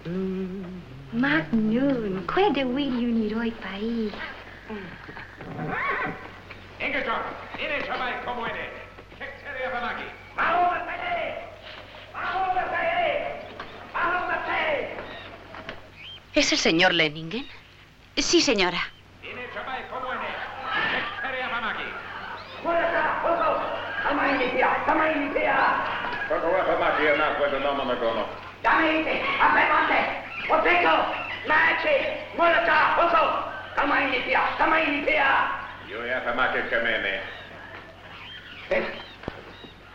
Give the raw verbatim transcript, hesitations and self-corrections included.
Magnoon, quoi de William Leroy país. Ingeton, ine chabay como ene. Kekteria Famaki. ¿Es el señor Lenningen? Sí, señora. Ine chabay como ene. Kekteria Famaki. Koko Famaki on not with the normal gono. Damite, afemate, Oteko, Nachi, Molota, Oso, Kamaini Pia, Kamaini Pia. Yo ya Famaki kemene. Eh,